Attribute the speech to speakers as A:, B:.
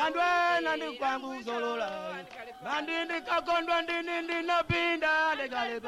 A: Nandwe nandi kwangu zolola. Nandi kakondwa ndini napinda legalepa.